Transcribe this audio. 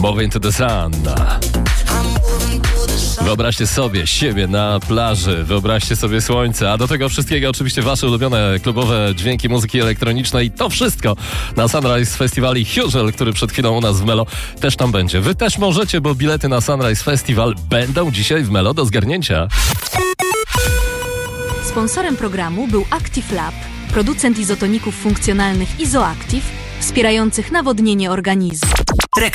Moving to the Sun. Wyobraźcie sobie siebie na plaży, wyobraźcie sobie słońce, a do tego wszystkiego oczywiście wasze ulubione klubowe dźwięki muzyki elektronicznej. To wszystko na Sunrise Festival i Huzel, który przed chwilą u nas w Melo też tam będzie. Wy też możecie, bo bilety na Sunrise Festival będą dzisiaj w Melo do zgarnięcia. Sponsorem programu był Active Lab, producent izotoników funkcjonalnych Izoactive, wspierających nawodnienie organizmu.